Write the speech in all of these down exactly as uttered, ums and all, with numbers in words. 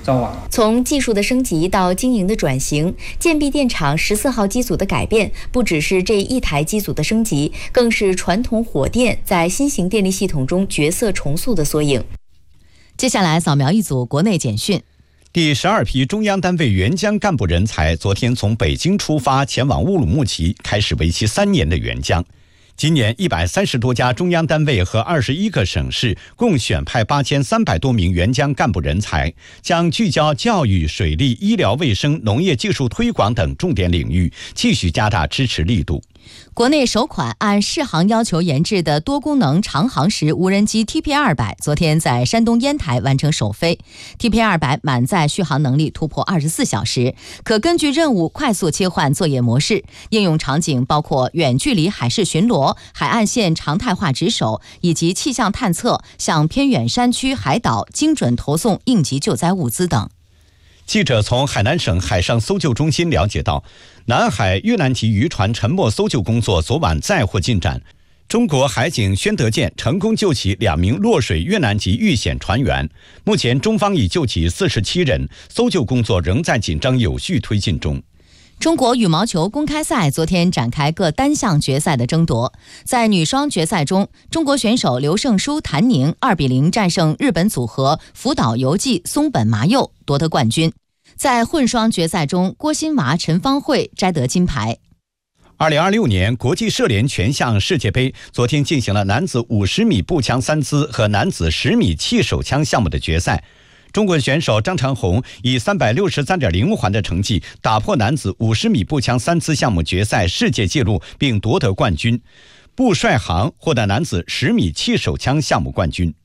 到网。 从技术的升级到经营的转型，建壁电厂十四号机组的改变，不只是这一台机组的升级，更是传统火电在新型电力系统中角色重塑的缩影。 接下来扫描一组国内简讯。 第十二批中央单位援疆干部人才昨天从北京出发，前往乌鲁木齐，开始为期三年的援疆。今年一百三十多家中央单位和二十一个省市共选派八千三百多名援疆干部人才，将聚焦教育、水利、医疗卫生、农业技术推广等重点领域，继续加大支持力度。 国内首款按适航要求研制的多功能长航时无人机 T P 二百 昨天在山东烟台完成首飞。 T P 二百 满载续航能力突破二十四小时，可根据任务快速切换作业模式，应用场景包括远距离海事巡逻、海岸线常态化值守以及气象探测，向偏远山区海岛精准投送应急救灾物资等。 记者从海南省海上搜救中心了解到，南海越南籍渔船沉没搜救工作昨晚再获进展。中国海警宣德舰成功救起两名落水越南籍遇险船员，目前中方已救起四十七人，搜救工作仍在紧张有序推进中。 中国羽毛球公开赛昨天展开各单项决赛的争夺，在女双决赛中，中国选手刘胜书、谭宁二比零战胜日本组合福岛由纪、松本麻佑，夺得冠军。在混双决赛中，郭欣娃、陈芳慧摘得金牌。 二零二六年国际射联全项世界杯昨天进行了男子五十米步枪三姿和男子十米气手枪项目的决赛。中国选手张长虹以三百六十三点零环的成绩打破男子五十米步枪三姿项目决赛世界纪录，并夺得冠军。步帅航获得男子十米气手枪项目冠军。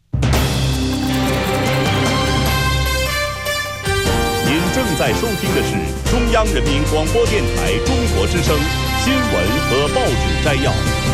您正在收听的是中央人民广播电台中国之声新闻和报纸摘要。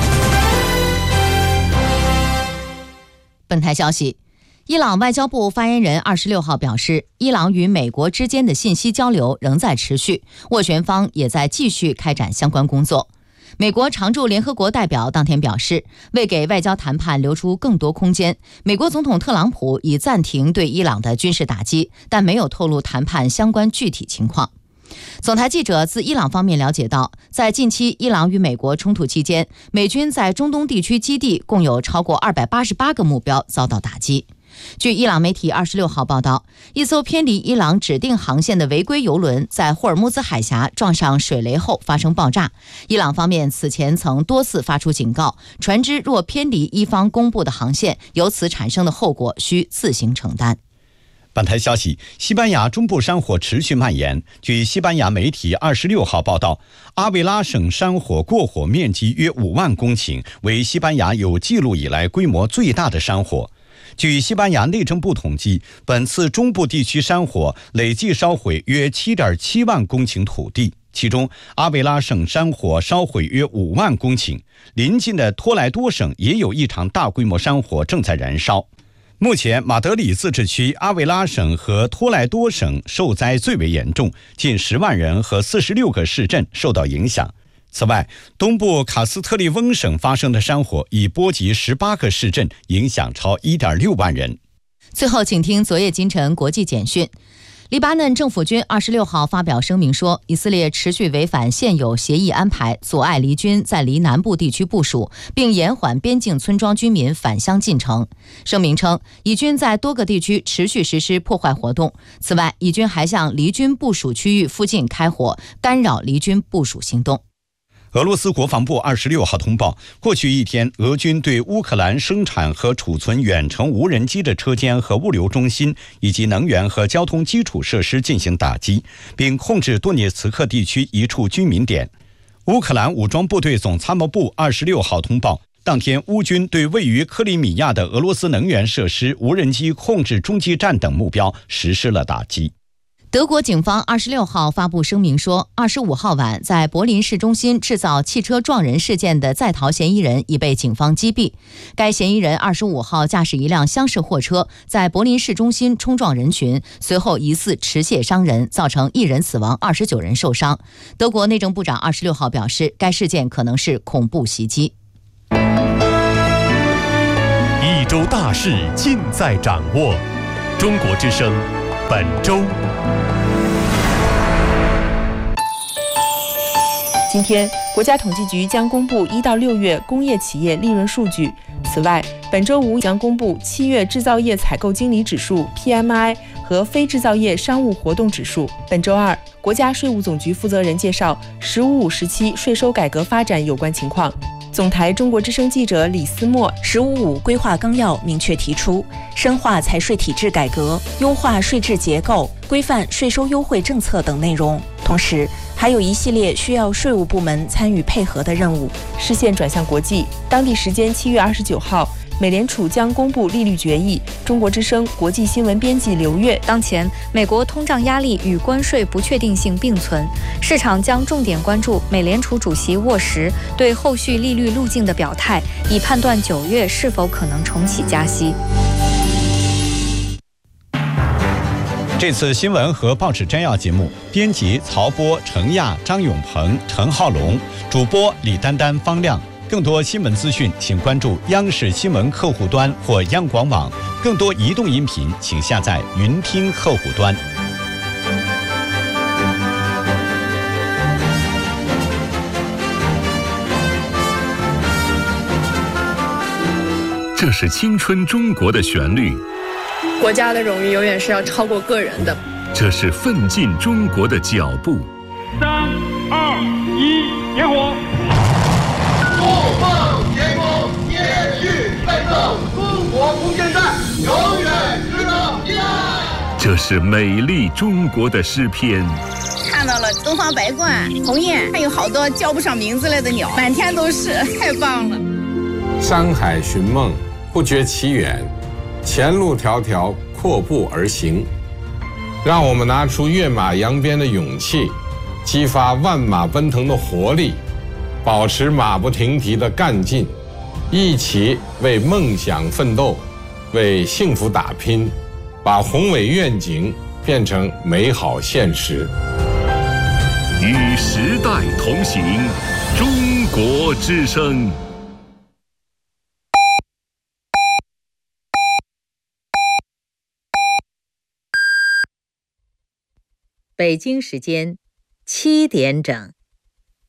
本台消息，伊朗外交部发言人二十六号表示，伊朗与美国之间的信息交流仍在持续，斡旋方也在继续开展相关工作。美国常驻联合国代表当天表示，为给外交谈判留出更多空间，美国总统特朗普已暂停对伊朗的军事打击，但没有透露谈判相关具体情况。总台记者自伊朗方面了解到，在近期伊朗与美国冲突期间，美军在中东地区基地共有超过二百八十八个目标遭到打击。据伊朗媒体二十六号报道，一艘偏离伊朗指定航线的违规油轮在霍尔木兹海峡撞上水雷后发生爆炸。伊朗方面此前曾多次发出警告，船只若偏离伊方公布的航线，由此产生的后果需自行承担。 本台消息，西班牙中部山火持续蔓延。据西班牙媒体二十六号报道，阿维拉省山火过火面积约五万公顷，为西班牙有记录以来规模最大的山火。据西班牙内政部统计，本次中部地区山火累计烧毁约 七点七万公顷土地，其中阿维拉省山火烧毁约五万公顷，邻近的托莱多省也有一场大规模山火正在燃烧。目前马德里自治区、阿维拉省和托莱多省受灾最为严重，近十万人和四十六个市镇受到影响。此外，东部卡斯特利翁省发生的山火已波及十八个市镇，影响超 一点六万人。 最后，请听昨夜今晨国际简讯。黎巴嫩政府军二十六号发表声明说，以色列持续违反现有协议安排，阻碍黎军在黎南部地区部署，并延缓边境村庄居民返乡进程。声明称，以军在多个地区持续实施破坏活动。此外，以军还向黎军部署区域附近开火，干扰黎军部署行动。 俄罗斯国防部二十六号通报，过去一天，俄军对乌克兰生产和储存远程无人机的车间和物流中心，以及能源和交通基础设施进行打击，并控制多涅茨克地区一处居民点。乌克兰武装部队总参谋部二十六号通报，当天乌军对位于克里米亚的俄罗斯能源设施、无人机控制中继站等目标实施了打击。 德国警方二十六号发布声明说，二十五号晚在柏林市中心制造汽车撞人事件的在逃嫌疑人已被警方击毙。该嫌疑人二十五号驾驶一辆厢式货车在柏林市中心冲撞人群，随后疑似持械伤人，造成一人死亡，二十九人受伤。德国内政部长二十六号表示，该事件可能是恐怖袭击。 一周大事尽在掌握，中国之声本周。 今天，国家统计局将公布一到六月工业企业利润数据。此外，本周五将公布七月制造业采购经理指数 P M I 和非制造业商务活动指数。本周二，国家税务总局负责人介绍“十五五”时期税收改革发展有关情况。总台中国之声记者李思墨， 十五五规划纲要明确提出，深化财税体制改革，优化税制结构，规范税收优惠政策等内容。同时，还有一系列需要税务部门参与配合的任务。视线转向国际，当地时间七月二十九号，美联储将公布利率决议。中国之声国际新闻编辑刘月， 当前美国通胀压力与关税不确定性并存，市场将重点关注美联储主席沃什对后续利率路径的表态，以判断九月是否可能重启加息。 这次新闻和报纸摘要节目，编辑曹波、程亚、张永鹏、陈浩龙，主播李丹丹、方亮。更多新闻资讯，请关注央视新闻客户端或央广网。更多移动音频，请下载云听客户端。 这是青春中国的旋律， 国家的荣誉永远是要超过个人的。 这是奋进中国的脚步。 三二一，点火！ 不忘前功，接续奋斗，中国不现代，永远值得依赖。 这是美丽中国的诗篇。 看到了东方白鹳、鸿雁，还有好多叫不上名字来的鸟，满天都是，太棒了。 山海寻梦，不觉其远，前路迢迢，阔步而行。让我们拿出跃马扬鞭的勇气，激发万马奔腾的活力，保持马不停蹄的干劲，一起为梦想奋斗，为幸福打拼，把宏伟愿景变成美好现实。 与时代同行，中国之声。 北京时间七点整。